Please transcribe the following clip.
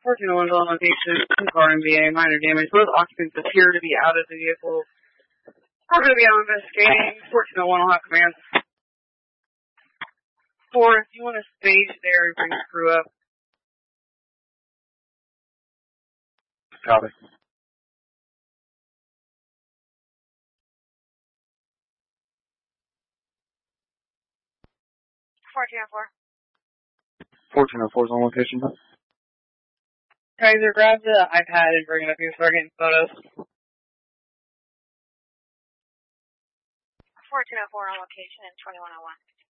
1401 on location, car MBA, minor damage. Both occupants appear to be out of the vehicle. We're going to be out investigating. 1401 will have command. 4, if you want to stage there and bring the crew up. Copy. $14.04 is on location. Kaiser, grab the iPad and bring it up here so we're getting photos. 1404 on location, 2101.